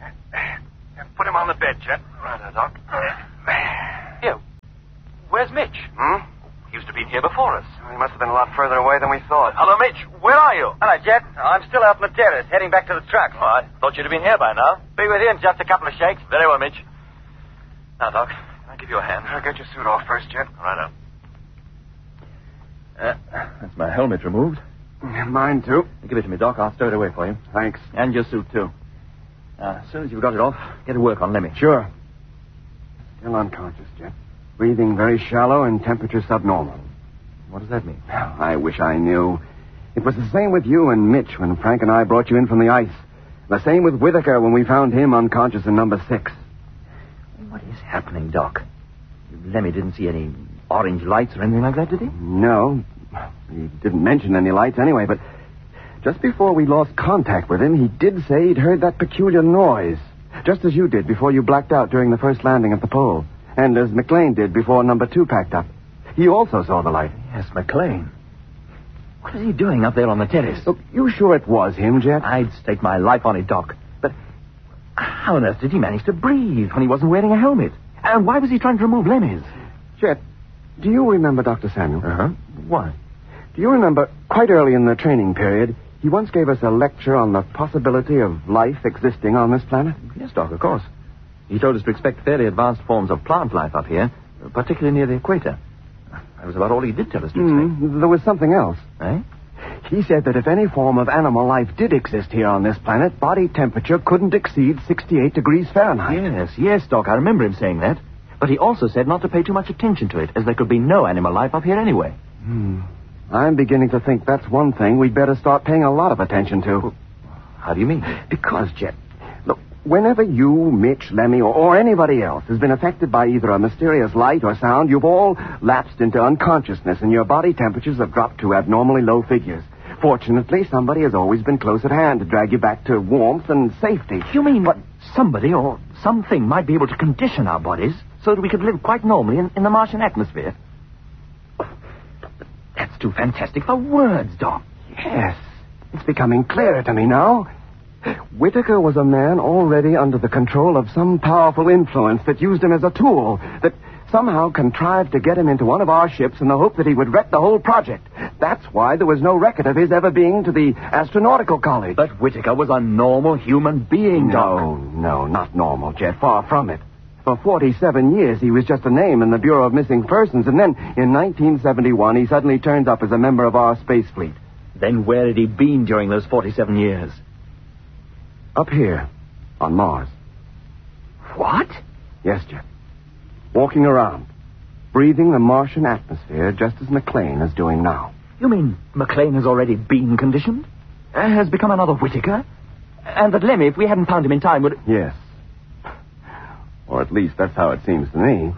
Put him on the bed, Jet. Right, Doc. Here. Where's Mitch? He used to be here before us. He must have been a lot further away than we thought. Hello, Mitch. Where are you? Hello, Jet. I'm still out on the terrace, heading back to the truck. Oh, I thought you'd have been here by now. Be with you in just a couple of shakes. Very well, Mitch. Now, Doc, can I give you a hand? I'll get your suit off first, Jet. Right on. That's my helmet removed. Mine, too. Give it to me, Doc. I'll stow it away for you. Thanks. And your suit, too. As soon as you've got it off, get to work on Lemmy. Sure. Still unconscious, Jet. Breathing very shallow and temperature subnormal. What does that mean? I wish I knew. It was the same with you and Mitch when Frank and I brought you in from the ice. The same with Whitaker when we found him unconscious in number 6. What is happening, Doc? Lemmy didn't see any orange lights or anything like that, did he? No. He didn't mention any lights anyway, but just before we lost contact with him, he did say he'd heard that peculiar noise, just as you did before you blacked out during the first landing at the pole, and as McLean did before number 2 packed up. He also saw the light. Yes, McLean. What is he doing up there on the terrace? Look, you sure it was him, Jet? I'd stake my life on it, Doc. But how on earth did he manage to breathe when he wasn't wearing a helmet? And why was he trying to remove Lemmy's? Jet, do you remember Dr. Samuel? Uh-huh. Why? Do you remember, quite early in the training period, he once gave us a lecture on the possibility of life existing on this planet? Yes, Doc, of course. He told us to expect fairly advanced forms of plant life up here, particularly near the equator. That was about all he did tell us to expect. There was something else. Eh? He said that if any form of animal life did exist here on this planet, body temperature couldn't exceed 68 degrees Fahrenheit. Yes, Doc, I remember him saying that. But he also said not to pay too much attention to it, as there could be no animal life up here anyway. I'm beginning to think that's one thing we'd better start paying a lot of attention to. How do you mean? Because, Jet, look, whenever you, Mitch, Lemmy, or anybody else has been affected by either a mysterious light or sound, you've all lapsed into unconsciousness and your body temperatures have dropped to abnormally low figures. Fortunately, somebody has always been close at hand to drag you back to warmth and safety. You mean what? Somebody or something might be able to condition our bodies so that we could live quite normally in the Martian atmosphere? That's too fantastic for words, Doc. Yes, it's becoming clearer to me now. Whitaker was a man already under the control of some powerful influence that used him as a tool, that somehow contrived to get him into one of our ships in the hope that he would wreck the whole project. That's why there was no record of his ever being to the Astronautical College. But Whitaker was a normal human being, Doc. No, not normal, Jet. Far from it. For 47 years, he was just a name in the Bureau of Missing Persons, and then, in 1971, he suddenly turned up as a member of our space fleet. Then where had he been during those 47 years? Up here, on Mars. What? Yes, Jet. Walking around, breathing the Martian atmosphere just as McLean is doing now. You mean McLean has already been conditioned? Has become another Whitaker? And that Lemmy, if we hadn't found him in time, would... Yes. Or at least that's how it seems to me.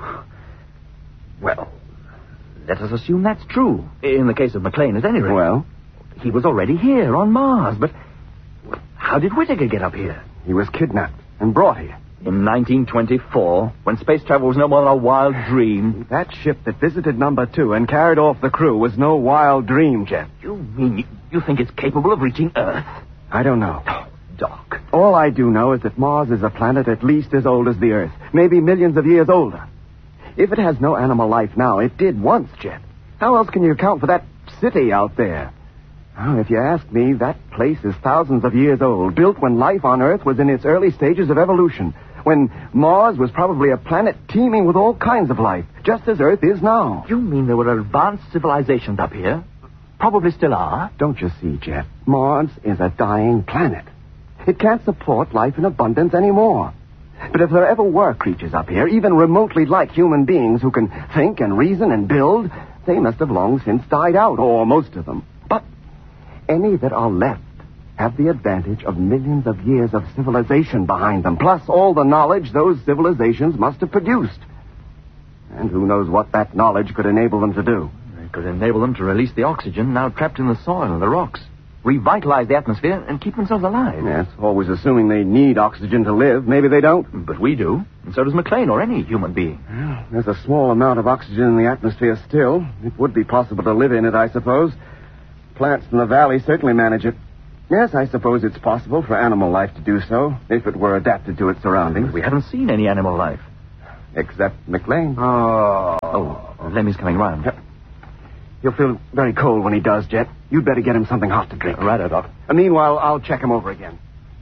Well, let us assume that's true. In the case of McLean, at any rate. Well? He was already here on Mars, but how did Whitaker get up here? He was kidnapped and brought here. In 1924, when space travel was no more than a wild dream. That ship that visited number 2 and carried off the crew was no wild dream, Jet. You mean you think it's capable of reaching Earth? I don't know. Oh, Doc. All I do know is that Mars is a planet at least as old as the Earth, maybe millions of years older. If it has no animal life now, it did once, Jet. How else can you account for that city out there? Oh, if you ask me, that place is thousands of years old, built when life on Earth was in its early stages of evolution, when Mars was probably a planet teeming with all kinds of life, just as Earth is now. You mean there were advanced civilizations up here? Probably still are. Don't you see, Jet? Mars is a dying planet. It can't support life in abundance anymore. But if there ever were creatures up here, even remotely like human beings who can think and reason and build, they must have long since died out, or most of them. But any that are left have the advantage of millions of years of civilization behind them, plus all the knowledge those civilizations must have produced. And who knows what that knowledge could enable them to do. It could enable them to release the oxygen now trapped in the soil and the rocks, revitalize the atmosphere, and keep themselves alive. Yes, always assuming they need oxygen to live. Maybe they don't. But we do, and so does McLean or any human being. Well, there's a small amount of oxygen in the atmosphere still. It would be possible to live in it, I suppose. Plants in the valley certainly manage it. Yes, I suppose it's possible for animal life to do so, if it were adapted to its surroundings. We haven't seen any animal life. Except McLean. Oh, Lemmy's coming round. Yep. He'll feel very cold when he does, Jet. You'd better get him something hot to drink. Righto, Doc. Meanwhile, I'll check him over again.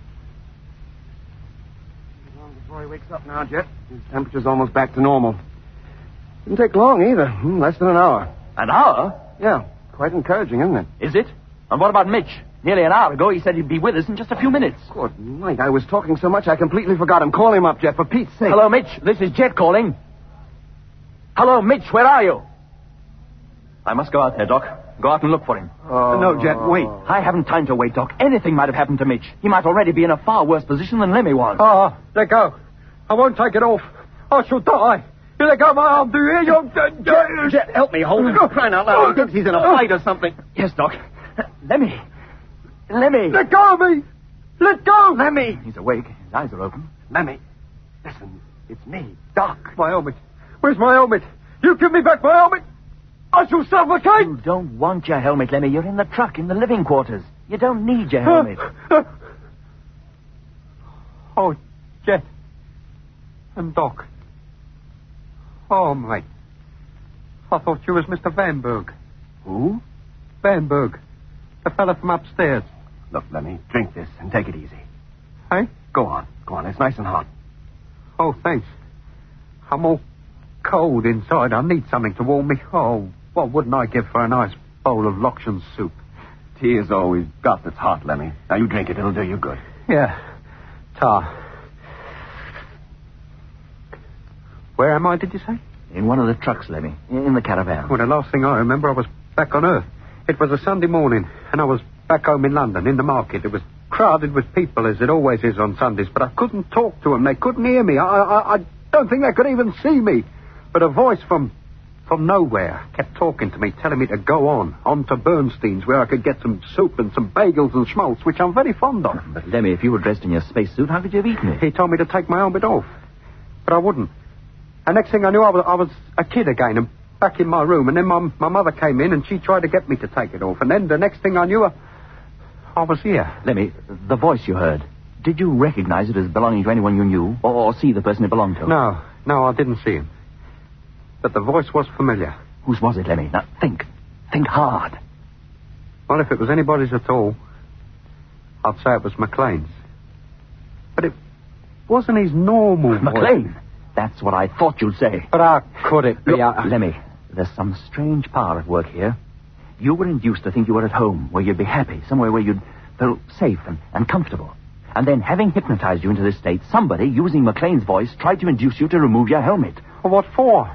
Before he wakes up now, Jet. His temperature's almost back to normal. Didn't take long either. Less than an hour. An hour? Yeah. Quite encouraging, isn't it? Is it? And what about Mitch? Nearly an hour ago, he said he'd be with us in just a few minutes. Good night. I was talking so much I completely forgot him. Call him up, Jet, for Pete's sake. Hello, Mitch. This is Jet calling. Hello, Mitch. Where are you? I must go out there, Doc. Go out and look for him. No, Jet, wait. I haven't time to wait, Doc. Anything might have happened to Mitch. He might already be in a far worse position than Lemmy was. Let go. I won't take it off. I shall die. You let go of my arm, do you hear? Jet, help me. Hold him. Crying out loud. He thinks he's in a fight or something. Yes, Doc. Lemmy. Lemmy. Let go of me. Let go. Lemmy. He's awake. His eyes are open. Lemmy. Listen, it's me, Doc. My helmet. Where's my helmet? You give me back my helmet. I shall suffocate. You don't want your helmet, Lemmy. You're in the truck, in the living quarters. You don't need your helmet. Oh, Jet. And Doc. Oh, mate. I thought you was Mr. Vanberg. Who? Vanberg. The fella from upstairs. Look, Lemmy, drink this and take it easy. Hey? Go on. Go on. It's nice and hot. Oh, thanks. I'm all cold inside. I need something to warm me. Oh, what wouldn't I give for a nice bowl of Lokshan soup? Tea is always got that's hot, Lemmy. Now, you drink it. It'll do you good. Yeah. Tar. Where am I, did you say? In one of the trucks, Lemmy. In the caravan. Well, the last thing I remember, I was back on Earth. It was a Sunday morning, and I was back home in London, in the market. It was crowded with people, as it always is on Sundays, but I couldn't talk to them. They couldn't hear me. I don't think they could even see me. But a voice from nowhere kept talking to me, telling me to go on to Bernstein's, where I could get some soup and some bagels and schmaltz, which I'm very fond of. But, Lemmy, if you were dressed in your spacesuit, how could you have eaten it? He told me to take my helmet off, but I wouldn't. And next thing I knew, I was a kid again, and back in my room. And then my mother came in, and she tried to get me to take it off. And then the next thing I knew, I was here. Lemmy, the voice you heard, did you recognize it as belonging to anyone you knew, or see the person it belonged to? No, I didn't see him. But the voice was familiar. Whose was it, Lemmy? Now, think hard. Well, if it was anybody's at all, I'd say it was McLean's. But it wasn't his normal voice. McLean? That's what I thought you'd say. But how could it be? Look, Lemmy, there's some strange power at work here. You were induced to think you were at home, where you'd be happy, somewhere where you'd feel safe and comfortable. And then, having hypnotized you into this state, somebody, using McLean's voice, tried to induce you to remove your helmet. Well, what for?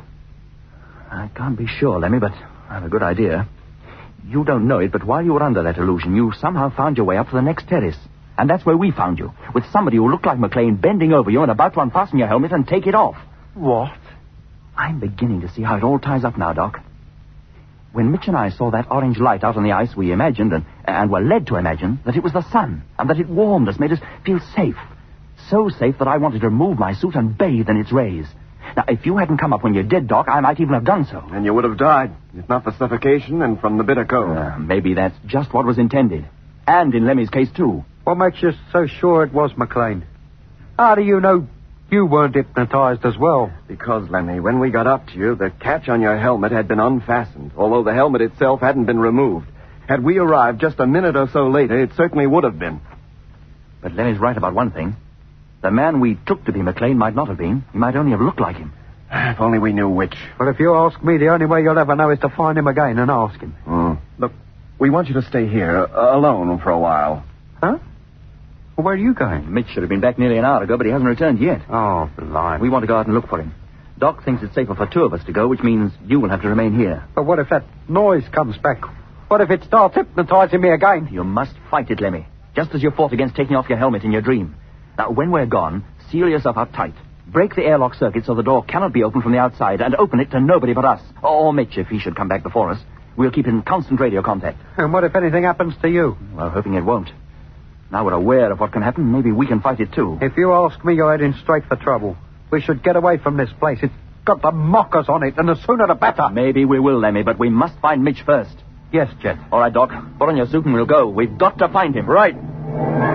I can't be sure, Lemmy, but I have a good idea. You don't know it, but while you were under that illusion, you somehow found your way up to the next terrace. And that's where we found you, with somebody who looked like McLean bending over you and about to unfasten your helmet and take it off. What? I'm beginning to see how it all ties up now, Doc. When Mitch and I saw that orange light out on the ice, we imagined, and were led to imagine, that it was the sun, and that it warmed us, made us feel safe. So safe that I wanted to remove my suit and bathe in its rays. Now, if you hadn't come up when you did, Doc, I might even have done so. And you would have died, if not for suffocation and from the bitter cold. Maybe that's just what was intended. And in Lemmy's case, too. What makes you so sure it was McLean? How do you know you weren't hypnotized as well? Because, Lemmy, when we got up to you, the catch on your helmet had been unfastened, although the helmet itself hadn't been removed. Had we arrived just a minute or so later, it certainly would have been. But Lemmy's right about one thing. The man we took to be McLean might not have been. He might only have looked like him. If only we knew which. Well, if you ask me, the only way you'll ever know is to find him again and ask him. Look, we want you to stay here, alone for a while. Huh? Well, where are you going? Mitch should have been back nearly an hour ago, but he hasn't returned yet. Oh, blimey. We want to go out and look for him. Doc thinks it's safer for two of us to go, which means you will have to remain here. But what if that noise comes back? What if it starts hypnotizing me again? You must fight it, Lemmy, just as you fought against taking off your helmet in your dream. Now, when we're gone, seal yourself up tight. Break the airlock circuit so the door cannot be opened from the outside, and open it to nobody but us. Or Mitch, if he should come back before us. We'll keep in constant radio contact. And what if anything happens to you? Well, hoping it won't. Now we're aware of what can happen, maybe we can fight it too. If you ask me, you're heading straight for trouble. We should get away from this place. It's got the mockers on it, and the sooner the better. Maybe we will, Lemmy, but we must find Mitch first. Yes, Jet. All right, Doc. Put on your suit and we'll go. We've got to find him. Right.